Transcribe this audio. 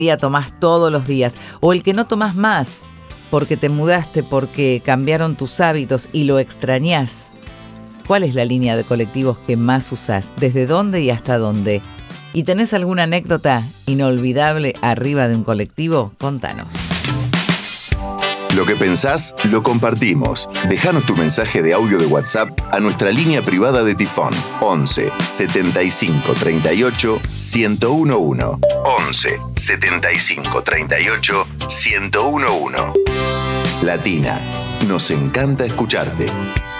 día tomás todos los días, o el que no tomás más porque te mudaste, porque cambiaron tus hábitos y lo extrañás. ¿Cuál es la línea de colectivos que más usás? ¿Desde dónde y hasta dónde? ¿Y tenés alguna anécdota inolvidable arriba de un colectivo? Contanos. Lo que pensás, lo compartimos. Dejanos tu mensaje de audio de WhatsApp a nuestra línea privada de Tifón. 11 75 38 1011. 11 75 38 1011. Latina, nos encanta escucharte.